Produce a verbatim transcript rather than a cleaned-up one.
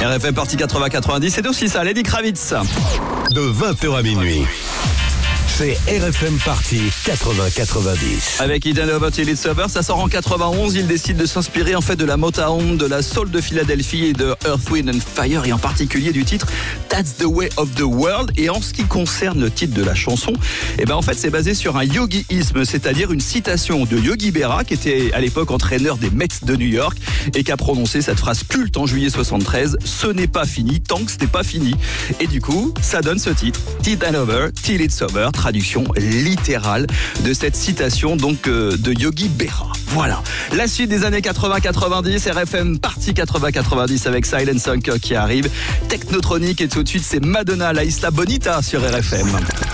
R F M partie quatre-vingts quatre-vingt-dix, c'est aussi ça, Lenny Kravitz. De vingt heures à minuit. C'est R F M partie quatre-vingts quatre-vingt-dix. Avec Eden Over Till It's Over, ça sort en quatre-vingt-onze. Il décide de s'inspirer en fait de la Motown, de la soul de Philadelphie et de Earth, Wind and Fire, et en particulier du titre That's the Way of the World. Et en ce qui concerne le titre de la chanson, eh ben en fait c'est basé sur un yogiisme, c'est-à-dire une citation de Yogi Berra, qui était à l'époque entraîneur des Mets de New York et qui a prononcé cette phrase culte en juillet soixante-treize: ce n'est pas fini tant que ce n'est pas fini. Et du coup, ça donne ce titre, Eden Over Till It's Over. Traduction littérale de cette citation donc euh, de Yogi Berra. Voilà, la suite des années quatre-vingts quatre-vingt-dix, R F M partie quatre-vingts quatre-vingt-dix avec Silent Sunk qui arrive, Technotronic, et tout de suite c'est Madonna, La Isla Bonita sur R F M.